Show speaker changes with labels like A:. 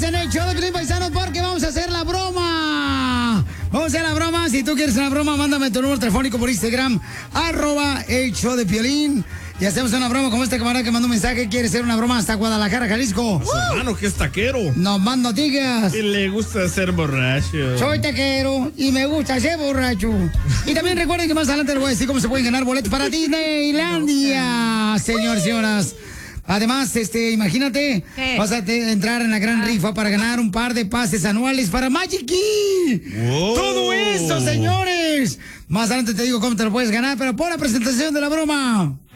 A: en el show de Piolín, paisanos, porque vamos a hacer la broma. Vamos a hacer la broma. Si tú quieres una broma, mándame tu número telefónico por Instagram, @el show de Piolín. Y hacemos una broma como este camarada que mandó un mensaje. Quiere hacer una broma hasta Guadalajara, Jalisco.
B: Su hermano, que es taquero.
A: Nos mando noticias.
B: Y le gusta ser borracho.
A: Soy taquero y me gusta ser borracho. Y también recuerden que más adelante les voy a decir cómo se pueden ganar boletos para Disneylandia, señores, señoras. Además, imagínate, vas a entrar en la gran rifa para ganar un par de pases anuales para Magic Key.
B: Wow.
A: Todo eso, señores. Más adelante te digo cómo te lo puedes ganar, pero pon la presentación de la broma.